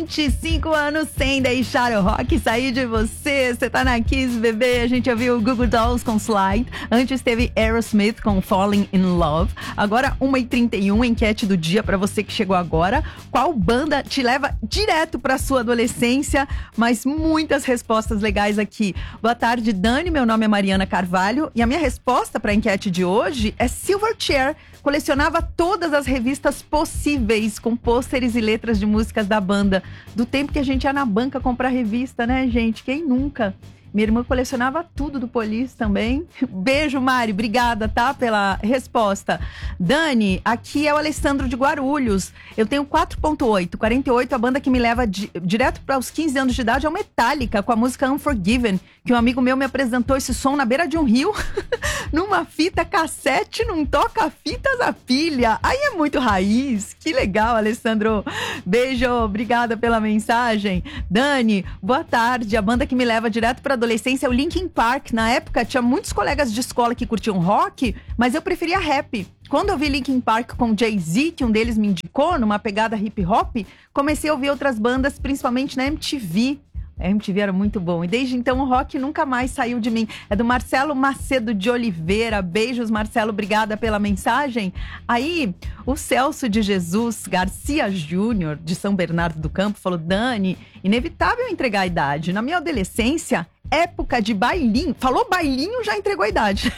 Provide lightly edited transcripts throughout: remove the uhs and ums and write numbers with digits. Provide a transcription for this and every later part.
25 anos sem deixar o rock sair de você. Você tá na Kiss, bebê. A gente ouviu o Google Dolls com Slide. Antes teve Aerosmith com Falling in Love. Agora 1h31, enquete do dia pra você que chegou agora. Qual banda te leva direto pra sua adolescência? Mas muitas respostas legais aqui. Boa tarde, Dani. Meu nome é Mariana Carvalho. E a minha resposta pra enquete de hoje é Silverchair. Colecionava todas as revistas possíveis com pôsteres e letras de músicas da banda. Do tempo que a gente ia na banca comprar revista, né, gente? Quem nunca? Minha irmã colecionava tudo do Police também. Beijo, Mari. Obrigada, tá? Pela resposta. Dani, aqui é o Alessandro de Guarulhos. Eu tenho 4.8. 48, a banda que me leva direto para os 15 anos de idade é o Metallica, com a música Unforgiven, que um amigo meu me apresentou esse som na beira de um rio, numa fita cassete, num toca-fitas a pilha. Aí é muito raiz. Que legal, Alessandro. Beijo, obrigada pela mensagem. Dani, boa tarde. A banda que me leva direto para adolescência é o Linkin Park. Na época, tinha muitos colegas de escola que curtiam rock, mas eu preferia rap. Quando eu vi Linkin Park com Jay-Z, que um deles me indicou, numa pegada hip-hop, comecei a ouvir outras bandas, principalmente na MTV. A MTV era muito bom. E desde então o rock nunca mais saiu de mim. É do Marcelo Macedo de Oliveira. Beijos, Marcelo. Obrigada pela mensagem. Aí, o Celso de Jesus Garcia Júnior, de São Bernardo do Campo, falou: Dani, inevitável entregar a idade. Na minha adolescência, época de bailinho. Falou bailinho, já entregou a idade.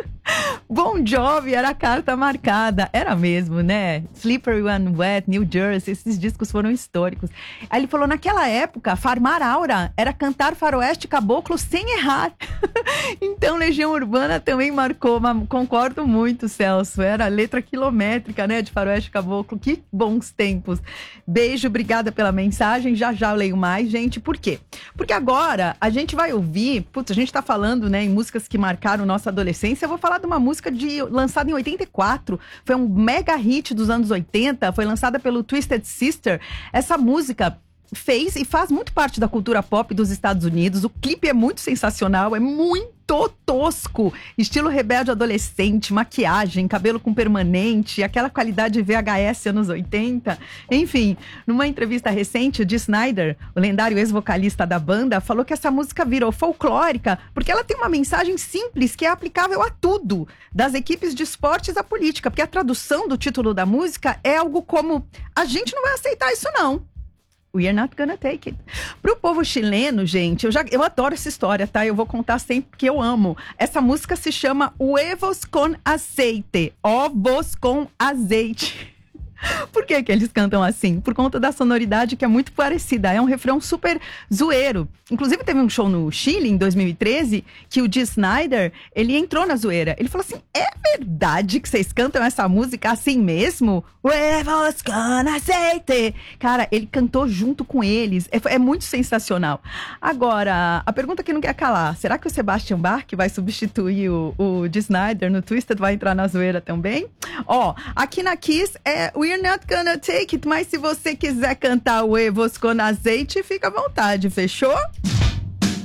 Bon Jovi era a carta marcada. Era mesmo, né? Slippery When Wet, New Jersey, esses discos foram históricos. Aí ele falou, naquela época, Farmar Aura era cantar faroeste caboclo sem errar. Então Legião Urbana também marcou, mas concordo muito, Celso. Era letra quilométrica, né, de faroeste caboclo. Que bons tempos. Beijo, obrigada pela mensagem. Já já eu leio mais, gente. Por quê? Porque agora a gente vai ouvir, putz, a gente tá falando, né, em músicas que marcaram nossa adolescência. Eu vou falar de uma música lançada em 84, foi um mega hit dos anos 80, foi lançada pelo Twisted Sister. Essa música fez e faz muito parte da cultura pop dos Estados Unidos. O clipe é muito sensacional, é muito tosco, estilo rebelde adolescente, maquiagem, cabelo com permanente, aquela qualidade VHS anos 80. Enfim, numa entrevista recente, o Dee Snider, o lendário ex-vocalista da banda, falou que essa música virou folclórica porque ela tem uma mensagem simples que é aplicável a tudo, das equipes de esportes à política, porque a tradução do título da música é algo como: a gente não vai aceitar isso não. We're not gonna take it. Pro povo chileno, gente, eu adoro essa história, tá? Eu vou contar sempre porque eu amo. Essa música se chama Huevos con Aceite. Ovos com azeite. Por que eles cantam assim? Por conta da sonoridade que é muito parecida. É um refrão super zoeiro. Inclusive teve um show no Chile em 2013 que o Dee Snider, ele entrou na zoeira. Ele falou assim: é verdade que vocês cantam essa música assim mesmo? Huevos con aceite. Cara, ele cantou junto com eles. É muito sensacional. Agora, a pergunta que não quer calar: será que o Sebastian Bach, que vai substituir o Dee Snider no Twisted, vai entrar na zoeira também? Ó, aqui na Kiss é We're not gonna take it, mas se você quiser cantar Huevos con azeite, fica à vontade, fechou?